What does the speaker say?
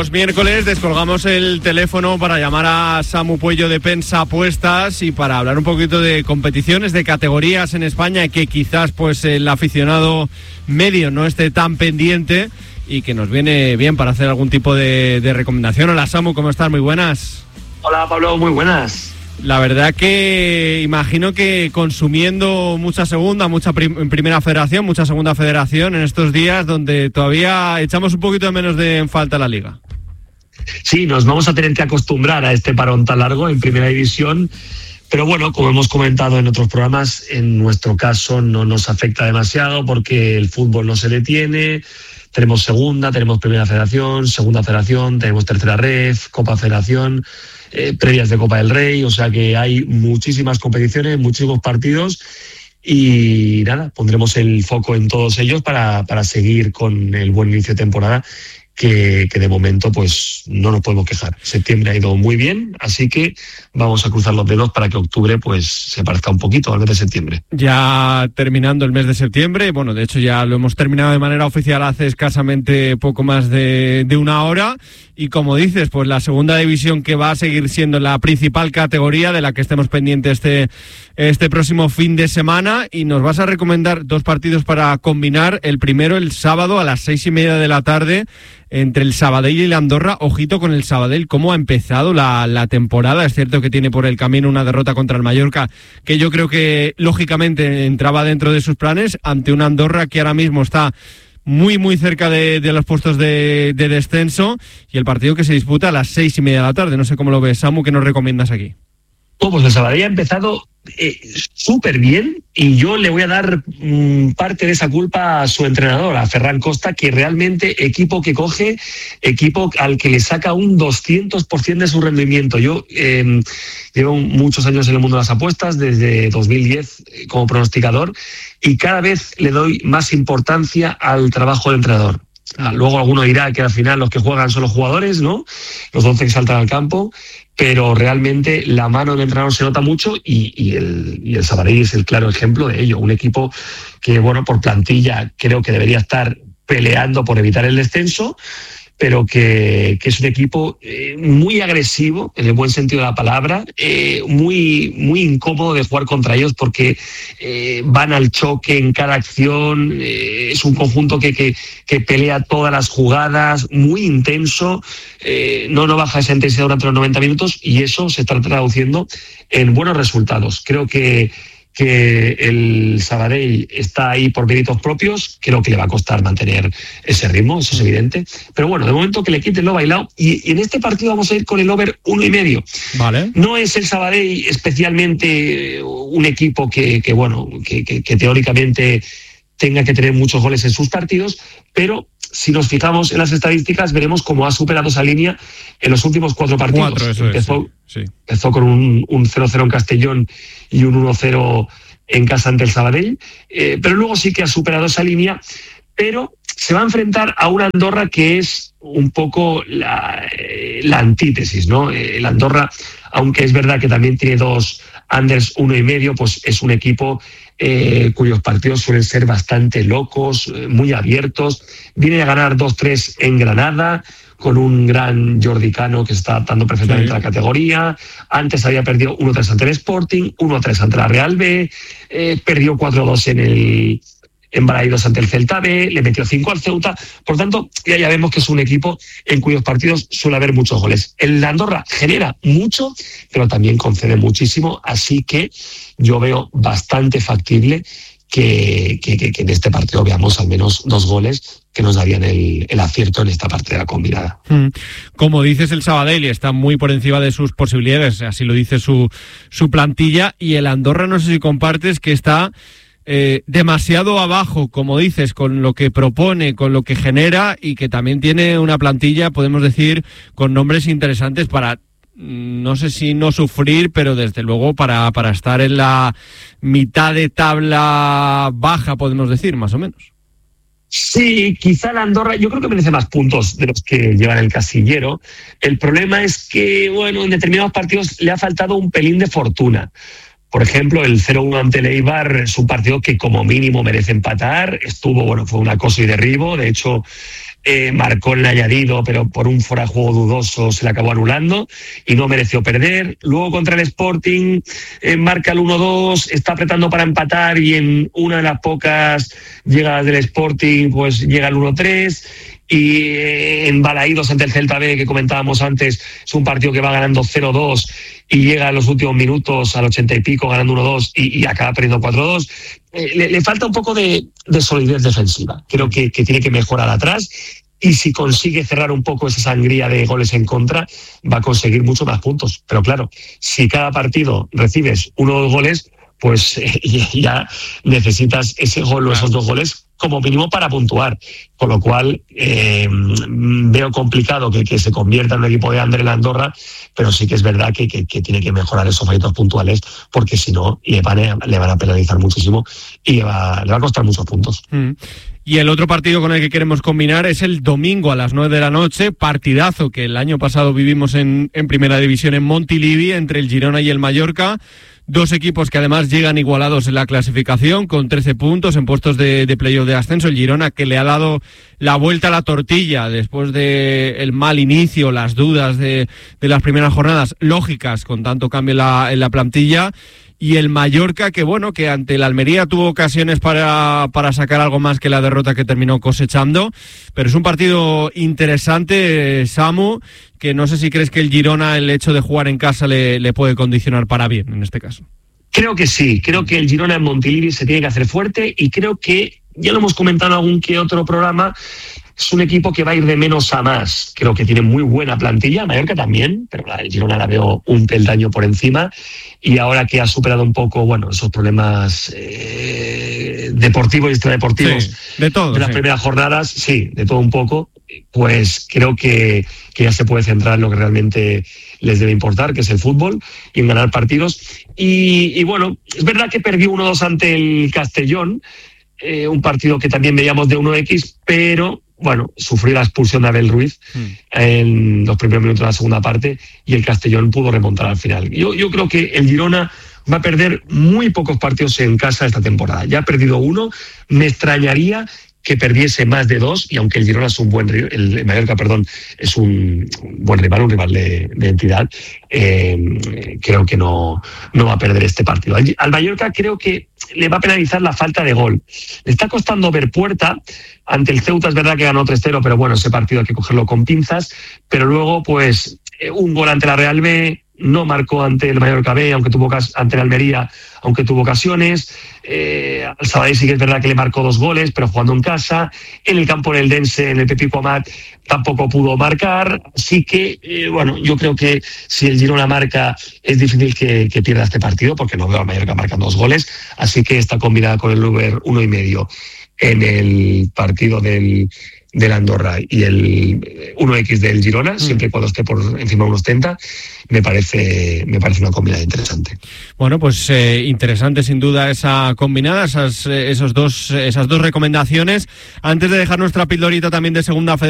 los miércoles descolgamos el teléfono para llamar a Samu Puello de Pensa Apuestas y para hablar un poquito de competiciones, de categorías en España que quizás pues el aficionado medio no esté tan pendiente y que nos viene bien para hacer algún tipo de recomendación. Hola Samu, ¿cómo estás? Muy buenas. Hola Pablo, muy buenas. La verdad que imagino que consumiendo mucha segunda, primera federación, mucha segunda federación en estos días donde todavía echamos un poquito de menos en falta la liga. Sí, nos vamos a tener que acostumbrar a este parón tan largo en primera división, pero bueno, como hemos comentado en otros programas, en nuestro caso no nos afecta demasiado porque el fútbol no se detiene. Tenemos segunda, tenemos primera federación, segunda federación, tenemos tercera ref, Copa Federación, previas de Copa del Rey, o sea que hay muchísimas competiciones, muchísimos partidos y nada, pondremos el foco en todos ellos para seguir con el buen inicio de temporada que de momento pues no nos podemos quejar. Septiembre ha ido muy bien, así que vamos a cruzar los dedos para que octubre pues se parezca un poquito al mes de septiembre. Ya terminando el mes de septiembre, bueno, de hecho ya lo hemos terminado de manera oficial hace escasamente poco más de una hora y como dices, pues la segunda división que va a seguir siendo la principal categoría de la que estemos pendientes este próximo fin de semana y nos vas a recomendar dos partidos para combinar. El primero el sábado a las 6:30 de la tarde entre el Sabadell y el Andorra. Ojito con el Sabadell, cómo ha empezado la temporada. Es cierto que tiene por el camino una derrota contra el Mallorca, que yo creo que lógicamente entraba dentro de sus planes, ante una Andorra que ahora mismo está muy muy cerca de los puestos de descenso, y el partido que se disputa a las 6:30 de la tarde. No sé cómo lo ves, Samu, ¿qué nos recomiendas aquí? Pues el Sabadell ha empezado súper bien y yo le voy a dar parte de esa culpa a su entrenador, a Ferran Costa, que realmente equipo que coge, equipo al que le saca un 200% de su rendimiento. Yo llevo muchos años en el mundo de las apuestas, desde 2010 como pronosticador, y cada vez le doy más importancia al trabajo del entrenador. Luego alguno dirá que al final los que juegan son los jugadores, ¿no? Los 11 que saltan al campo, pero realmente la mano del entrenador se nota mucho y el Sabadell es el claro ejemplo de ello. Un equipo que, bueno, por plantilla creo que debería estar peleando por evitar el descenso, pero que es un equipo muy agresivo, en el buen sentido de la palabra, muy, muy incómodo de jugar contra ellos porque van al choque en cada acción, es un conjunto que pelea todas las jugadas, muy intenso, no baja esa intensidad durante los 90 minutos y eso se está traduciendo en buenos resultados. Creo que el Sabadell está ahí por méritos propios, creo que le va a costar mantener ese ritmo, eso es evidente, pero bueno, de momento que le quiten lo bailado y en este partido vamos a ir con el over 1,5. Vale. No es el Sabadell especialmente un equipo que teóricamente tenga que tener muchos goles en sus partidos, pero si nos fijamos en las estadísticas veremos cómo ha superado esa línea en los últimos 4 partidos. Empezó con un 0-0 en Castellón y un 1-0 en casa ante el Sabadell, pero luego sí que ha superado esa línea, pero se va a enfrentar a una Andorra que es un poco la antítesis, ¿no? El Andorra, aunque es verdad que también tiene 2 unders 1,5, pues es un equipo cuyos partidos suelen ser bastante locos, muy abiertos. Viene a ganar 2-3 en Granada, con un gran Jordi Cano que está adaptando perfectamente a la categoría. Antes había perdido 1-3 ante el Sporting, 1-3 ante la Real B, perdió 4-2 en Balaidos ante el Celta B, le metió 5 al Ceuta. Por tanto, ya vemos que es un equipo en cuyos partidos suele haber muchos goles. El Andorra genera mucho, pero también concede muchísimo, así que yo veo bastante factible que en este partido veamos al menos 2 goles que nos darían el acierto en esta parte de la combinada. Como dices, el Sabadell está muy por encima de sus posibilidades, así lo dice su plantilla, y el Andorra, no sé si compartes, que está demasiado abajo, como dices, con lo que propone, con lo que genera, y que también tiene una plantilla, podemos decir, con nombres interesantes para, no sé si no sufrir, pero desde luego para estar en la mitad de tabla baja, podemos decir, más o menos. Sí, quizá la Andorra, yo creo que merece más puntos de los que llevan el casillero. El problema es que, bueno, en determinados partidos le ha faltado un pelín de fortuna. Por ejemplo, el 0-1 ante el Eibar es un partido que como mínimo merece empatar. Fue un acoso y derribo. De hecho, marcó el añadido, pero por un fuera de juego dudoso se le acabó anulando y no mereció perder. Luego contra el Sporting marca el 1-2, está apretando para empatar y en una de las pocas llegadas del Sporting pues llega el 1-3. Y en Balaídos ante el Celta B, que comentábamos antes, es un partido que va ganando 0-2 y llega a los últimos minutos, al 80 y pico, ganando 1-2 y acaba perdiendo 4-2. Le falta un poco de solidez defensiva. Creo que tiene que mejorar atrás y si consigue cerrar un poco esa sangría de goles en contra, va a conseguir mucho más puntos. Pero claro, si cada partido recibes 1 o 2 goles, pues ya necesitas ese gol o esos 2 goles como mínimo para puntuar, con lo cual veo complicado que se convierta en un equipo de Ander en Andorra, pero sí que es verdad que tiene que mejorar esos fallitos puntuales, porque si no le van a penalizar muchísimo y le va a costar muchos puntos. Y el otro partido con el que queremos combinar es el domingo a las 9 de la noche, partidazo que el año pasado vivimos en Primera División en Montilivi, entre el Girona y el Mallorca. 2 equipos que además llegan igualados en la clasificación con 13 puntos en puestos de playoff de ascenso. El Girona, que le ha dado la vuelta a la tortilla después de el mal inicio, las dudas de las primeras jornadas lógicas con tanto cambio en la plantilla. Y el Mallorca, que bueno, que ante el Almería tuvo ocasiones para sacar algo más que la derrota que terminó cosechando. Pero es un partido interesante, Samu, que no sé si crees que el Girona, el hecho de jugar en casa, le puede condicionar para bien en este caso. Creo que sí, creo que el Girona en Montilivi se tiene que hacer fuerte y creo que, ya lo hemos comentado en algún que otro programa, es un equipo que va a ir de menos a más. Creo que tiene muy buena plantilla, Mallorca también, pero el Girona la veo un peldaño por encima. Y ahora que ha superado un poco, bueno, esos problemas deportivos y extradeportivos de las primeras jornadas, sí, de todo un poco, pues creo que ya se puede centrar en lo que realmente les debe importar, que es el fútbol y en ganar partidos. Y bueno, es verdad que perdió 1-2 ante el Castellón, un partido que también veíamos de 1X, pero bueno, sufrió la expulsión de Abel Ruiz en los primeros minutos de la segunda parte y el Castellón pudo remontar al final. Yo creo que el Girona va a perder muy pocos partidos en casa esta temporada. Ya ha perdido 1, me extrañaría que perdiese más de 2, y aunque el Girona es un buen rival, el Mallorca, perdón, es un buen rival, un rival de entidad, creo que no va a perder este partido. Al Mallorca creo que le va a penalizar la falta de gol. Le está costando ver puerta. Ante el Ceuta es verdad que ganó 3-0, pero bueno, ese partido hay que cogerlo con pinzas. Pero luego, pues, un gol ante la Real B, no marcó ante el Mallorca B, ante el Almería, aunque tuvo ocasiones. Al Sabadell sí que es verdad que le marcó 2 goles, pero jugando en casa. En el campo del Dense, en el Pepico Amat, tampoco pudo marcar. Así que, bueno, yo creo que si el Girona marca, es difícil que pierda este partido, porque no veo al Mallorca marcando 2 goles. Así que está combinada con el Uber 1,5 en el partido del Andorra y el 1X del Girona, siempre y cuando esté por encima de 1,70, me parece una combinada interesante. Bueno, pues interesante sin duda esa combinada, esas dos recomendaciones. Antes de dejar nuestra pildorita también de Segunda Federación,